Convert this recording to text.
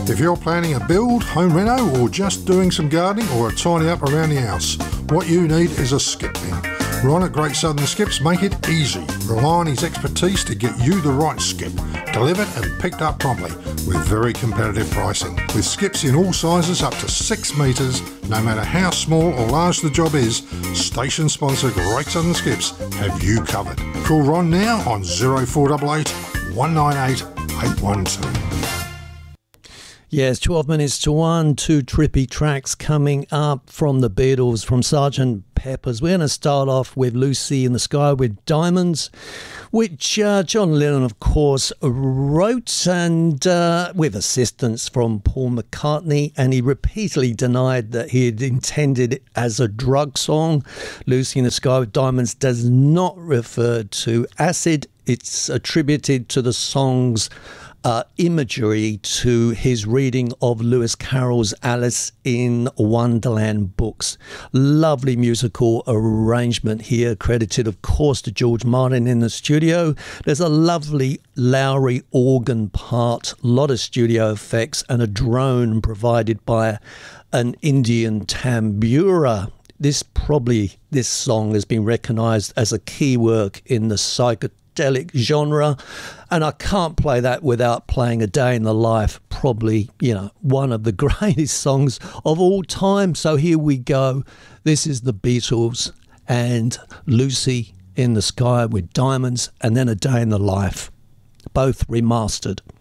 If you're planning a build, home reno, or just doing some gardening or a tidy up around the house, what you need is a skip bin. Ron at Great Southern Skips make it easy. Rely on his expertise to get you the right skip, delivered and picked up promptly with very competitive pricing. With skips in all sizes up to 6 metres, no matter how small or large the job is, station sponsor Great Southern Skips have you covered. Call Ron now on 0488 198 812. Yes, 12 minutes to 1, 2 trippy tracks coming up from the Beatles, from Sgt. Pepper's. We're going to start off with Lucy in the Sky with Diamonds, which John Lennon, of course, wrote, and with assistance from Paul McCartney, and he repeatedly denied that he had intended it as a drug song. Lucy in the Sky with Diamonds does not refer to acid. It's attributed to the song's imagery to his reading of Lewis Carroll's Alice in Wonderland books. Lovely musical arrangement here, credited of course to George Martin in the studio. There's a lovely Lowry organ part, a lot of studio effects, and a drone provided by an Indian tambura. This song has been recognised as a key work in the psychedelic genre, and I can't play that without playing A Day in the Life, probably, one of the greatest songs of all time. So here we go. This is the Beatles and Lucy in the Sky with Diamonds, and then A Day in the Life, both remastered.